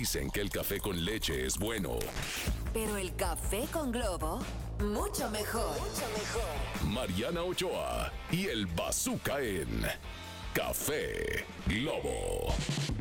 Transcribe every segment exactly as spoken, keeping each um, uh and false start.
Dicen que el café con leche es bueno. Pero el café con Globo, mucho mejor. Mucho mejor. Mariana Ochoa y el Bazooka en Café Globo.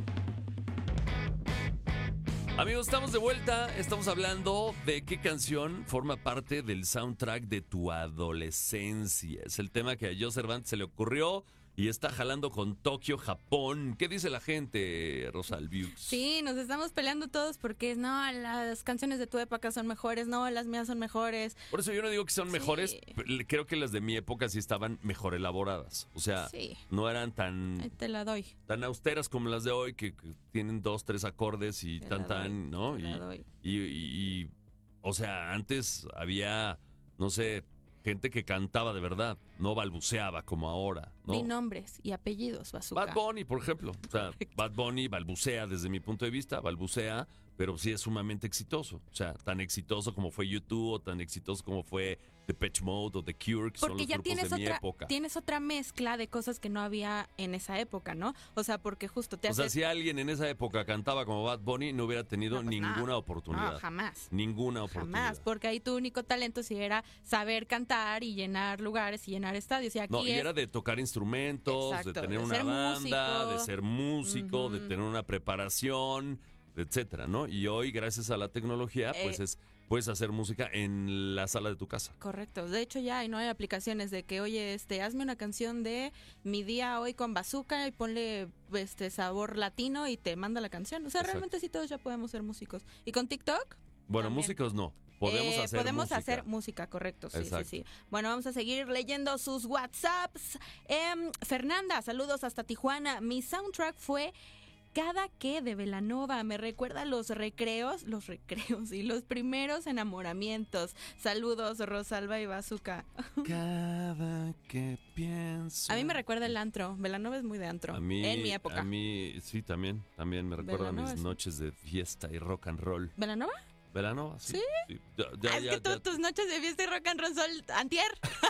Amigos, estamos de vuelta. Estamos hablando de qué canción forma parte del soundtrack de tu adolescencia. Es el tema que a Joe Cervantes se le ocurrió y está jalando con Tokio, Japón. ¿Qué dice la gente, Rosalviux? Sí, nos estamos peleando todos porque no, las canciones de tu época son mejores, no, las mías son mejores. Por eso yo no digo que son Sí. mejores, creo que las de mi época sí estaban mejor elaboradas. O sea, Sí. no eran tan, Ahí te la doy. tan austeras como las de hoy, que, que tienen dos, tres acordes y Te tan, la doy, tan, ¿no? te Y, la doy. y, y- y, o sea, antes había, no sé, gente que cantaba de verdad, no balbuceaba como ahora, ¿no? Di nombres y apellidos, Bazooka. Bad Bunny, por ejemplo. O sea, Bad Bunny balbucea desde mi punto de vista, balbucea, pero sí es sumamente exitoso. O sea, tan exitoso como fue U dos o tan exitoso como fue Depeche Mode o The Cure, que son Porque los ya grupos tienes de mi otra, época. tienes otra mezcla de cosas que no había en esa época, ¿no? O sea, porque justo te O sea, haces... si alguien en esa época cantaba como Bad Bunny, no hubiera tenido No, pues, ninguna no. oportunidad. No, jamás. Ninguna oportunidad. Jamás, porque ahí tu único talento sí era saber cantar y llenar lugares y llenar estadios. Y aquí No, y es- era de tocar instrumentos, Exacto, de tener de una ser banda, músico. de ser músico, Ujú. de tener una preparación, etcétera, ¿no? Y hoy, gracias a la tecnología, pues Eh. es puedes hacer música en la sala de tu casa. Correcto. De hecho, ya hay, no hay aplicaciones de que, oye, este, hazme una canción de mi día hoy con Bazooka y ponle este sabor latino y te manda la canción. O sea, Exacto. realmente sí todos ya podemos ser músicos. ¿Y con TikTok? Bueno, También. músicos no. Podemos Eh, hacer podemos música. hacer música, correcto, sí, Exacto. sí, sí. Bueno, vamos a seguir leyendo sus WhatsApps. Em, Fernanda, saludos hasta Tijuana. Mi soundtrack fue Cada que de Belanova. Me recuerda los recreos, los recreos y los primeros enamoramientos. Saludos, Rosalba y Bazooka. Cada que pienso. A mí me recuerda el antro. Belanova es muy de antro. A mí, en mi época. A mí, sí, también. También me recuerda a Belanova, mis sí. noches de fiesta y rock and roll. ¿Belanova? ¿Verano? Sí. ¿Sí? Ya, ya, Ah, es ya, que tú- ya. tus noches de fiesta y rock and roll son antier.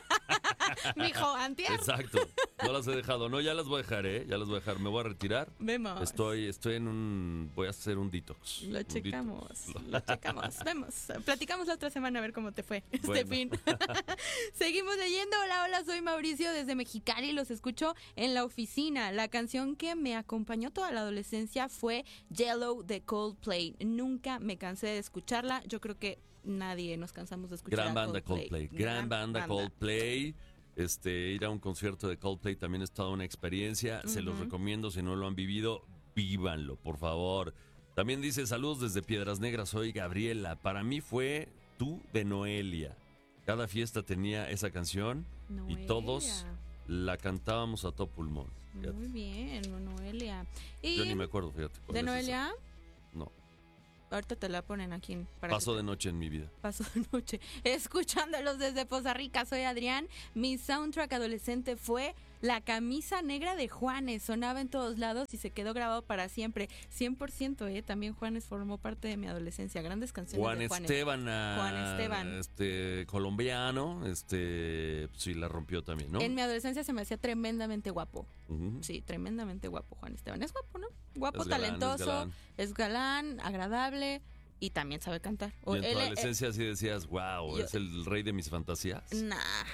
Mijo, antier. Exacto. No las he dejado. No, ya las voy a dejar, ¿eh? Ya las voy a dejar. Me voy a retirar. Vemos. Estoy, estoy en un... Voy a hacer un detox. Lo Un checamos, detox. lo checamos, vemos. Platicamos la otra semana a ver cómo te fue este Bueno. fin. Seguimos leyendo. Hola, hola, soy Mauricio desde Mexicali, los escucho en la oficina. La canción que me acompañó toda la adolescencia fue Yellow de Coldplay. Nunca me cansé de escucharla. Yo creo que nadie nos cansamos de escuchar Gran a banda Coldplay. Gran banda Coldplay. Este, ir a un concierto de Coldplay también es toda una experiencia. Se los Ujú. recomiendo. Si no lo han vivido, vívanlo, por favor. También dice, saludos desde Piedras Negras. Soy Gabriela. Para mí fue Tú de Noelia. Cada fiesta tenía esa canción y Noelia. todos la cantábamos a todo pulmón. Fíjate. Muy bien, Noelia. Y Yo ni me acuerdo, fíjate. cuál ¿de es esa. Noelia? No. Ahorita te la ponen aquí. Para Paso que de noche en mi vida. Paso de noche. Escuchándolos desde Poza Rica, soy Adrián. Mi soundtrack adolescente fue La camisa negra de Juanes. Sonaba en todos lados y se quedó grabado para siempre. cien por ciento, ¿eh? También Juanes formó parte de mi adolescencia. Grandes canciones Juan de Juanes. Esteban, ah, Juan Esteban. este colombiano, este sí la rompió también, ¿no? En mi adolescencia se me hacía tremendamente guapo. Ujú. Sí, tremendamente guapo Juan Esteban. Es guapo, ¿no? Guapo, Es galán, talentoso, es galán. es galán, agradable y también sabe cantar. Y en tu él- él- adolescencia así decías, wow, yo- es el rey de mis fantasías. Nah.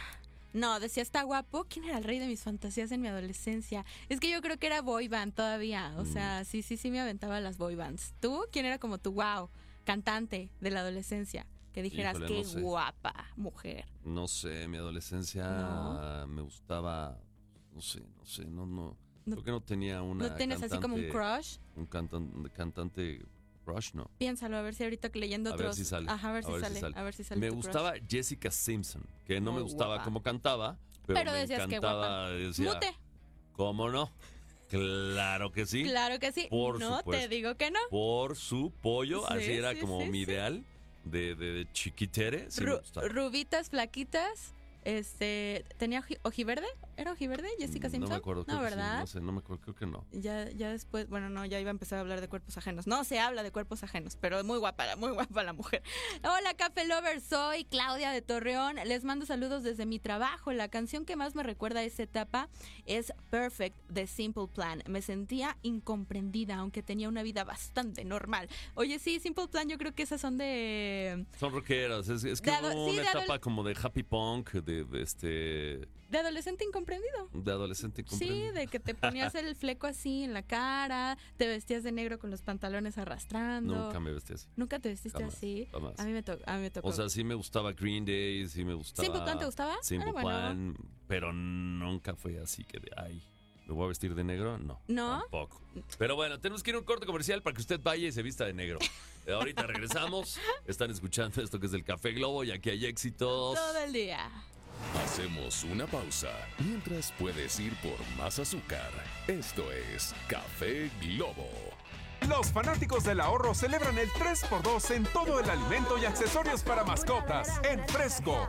No, decía está guapo. ¿Quién era el rey de mis fantasías en mi adolescencia? Es que yo creo que era boy band todavía. O Mm. sea, sí, sí, sí me aventaba las boy bands. ¿Tú? ¿Quién era como tu wow cantante de la adolescencia? Que dijeras, Híjole, qué no sé. guapa mujer. No sé, mi adolescencia No. me gustaba, no sé, no sé, no, no. No- Creo que no tenía una ¿No tienes así como un cantante- crush? Un cantan- cantante crush, no. Piénsalo, a ver si ahorita que leyendo A otros. ver si sale. Ajá, a ver si sale. A ver si sale. Me tu gustaba crush. Jessica Simpson, que no Muy me gustaba guapa. cómo cantaba, pero, Pero me decías que encantaba. guapa. Decía, Mute. ¿cómo no? Claro que sí. Claro que sí. Por no supuesto. te digo que no. Por su pollo, Sí, así era sí, como sí, mi sí. ideal de, de, de chiquitere. Sí me Ru- gustaba. rubitas, flaquitas, Este, ¿tenía oji- ojiverde? ¿Era ojiverde, Jessica Simpson? No me acuerdo. No, creo que sí, ¿verdad? no sé, no me acuerdo, creo que no. Ya, ya después, bueno, no, ya iba a empezar a hablar de cuerpos ajenos. No se habla de cuerpos ajenos, pero muy guapa, muy guapa la mujer. Hola, Café Lovers, soy Claudia de Torreón. Les mando saludos desde mi trabajo. La canción que más me recuerda a esa etapa es Perfect de Simple Plan. Me sentía incomprendida, aunque tenía una vida bastante normal. Oye, sí, Simple Plan, yo creo que esas son de... Son rockeras, es, es que De ado- hubo sí, una de adol- etapa como de happy punk, de, de este... De adolescente incomprendido. De adolescente Sí, incomprendido. de que te ponías el fleco así en la cara, te vestías de negro con los pantalones arrastrando. Nunca me vestí así. ¿Nunca te vestiste Jamás, así? jamás. A mí me, to- a mí me tocó. O sea, sí me gustaba Green Day, sí me gustaba... ¿Simple Plan te gustaba? Simple Ah, bueno. Plan, pero nunca fue así que de, ay, ¿me voy a vestir de negro? No. ¿No? Tampoco. Pero bueno, tenemos que ir a un corte comercial para que usted vaya y se vista de negro. Eh, Ahorita regresamos. Están escuchando esto que es el Café Globo y aquí hay éxitos. Todo el día. Hacemos una pausa mientras puedes ir por más azúcar. Esto es Café Globo. Los fanáticos del ahorro celebran el tres por dos en todo el alimento y accesorios para mascotas en Fresco.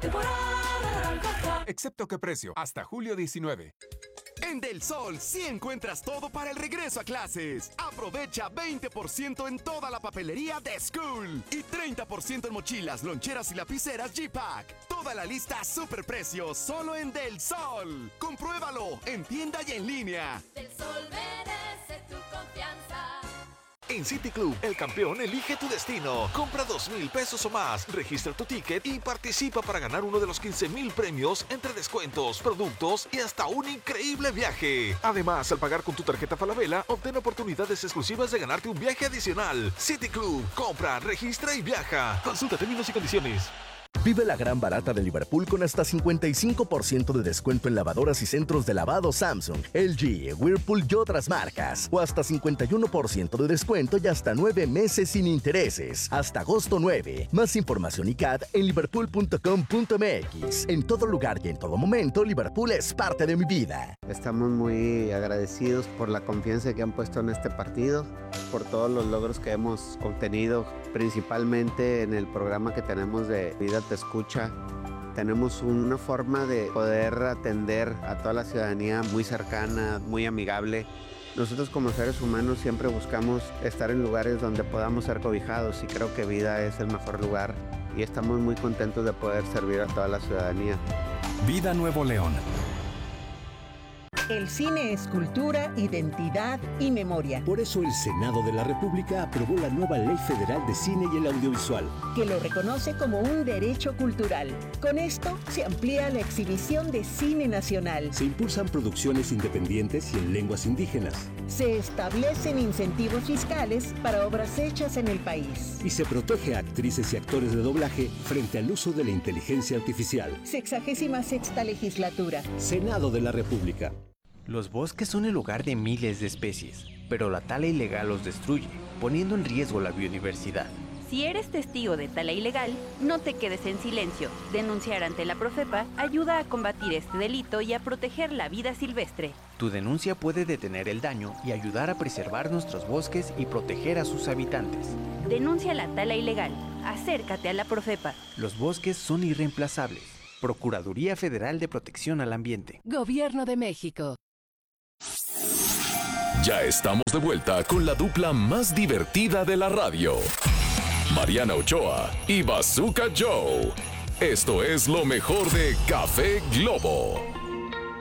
Excepto que precio, hasta julio diecinueve. En Del Sol sí encuentras todo para el regreso a clases. Aprovecha veinte por ciento en toda la papelería de School y treinta por ciento en mochilas, loncheras y lapiceras G-Pack. Toda la lista a superprecios solo en Del Sol. Compruébalo en tienda y en línea. Del Sol merece tu confianza. En City Club, el campeón elige tu destino. Compra dos mil pesos o más, registra tu ticket y participa para ganar uno de los quince mil premios entre descuentos, productos y hasta un increíble viaje. Además, al pagar con tu tarjeta Falabella, obtén oportunidades exclusivas de ganarte un viaje adicional. City Club, compra, registra y viaja. Consulta términos y condiciones. Vive la gran barata de Liverpool con hasta cincuenta y cinco por ciento de descuento en lavadoras y centros de lavado Samsung, L G, Whirlpool y otras marcas. O hasta cincuenta y uno por ciento de descuento y hasta nueve meses sin intereses. Hasta agosto nueve. Más información y C A D en liverpool punto com punto m x. En todo lugar y en todo momento, Liverpool es parte de mi vida. Estamos muy agradecidos por la confianza que han puesto en este partido, por todos los logros que hemos obtenido, principalmente en el programa que tenemos de Vida Te Escucha. Tenemos una forma de poder atender a toda la ciudadanía muy cercana, muy amigable. Nosotros como seres humanos siempre buscamos estar en lugares donde podamos ser cobijados y creo que Vida es el mejor lugar y estamos muy contentos de poder servir a toda la ciudadanía. Vida Nuevo León. El cine es cultura, identidad y memoria. Por eso el Senado de la República aprobó la nueva Ley Federal de Cine y el Audiovisual, que lo reconoce como un derecho cultural. Con esto se amplía la exhibición de cine nacional. Se impulsan producciones independientes y en lenguas indígenas. Se establecen incentivos fiscales para obras hechas en el país. Y se protege a actrices y actores de doblaje frente al uso de la inteligencia artificial. Sexagésima sexta legislatura. Senado de la República. Los bosques son el hogar de miles de especies, pero la tala ilegal los destruye, poniendo en riesgo la biodiversidad. Si eres testigo de tala ilegal, no te quedes en silencio. Denunciar ante la Profepa ayuda a combatir este delito y a proteger la vida silvestre. Tu denuncia puede detener el daño y ayudar a preservar nuestros bosques y proteger a sus habitantes. Denuncia la tala ilegal. Acércate a la Profepa. Los bosques son irreemplazables. Procuraduría Federal de Protección al Ambiente. Gobierno de México. Ya estamos de vuelta con la dupla más divertida de la radio. Mariana Ochoa y Bazooka Joe. Esto es lo mejor de Café Globo.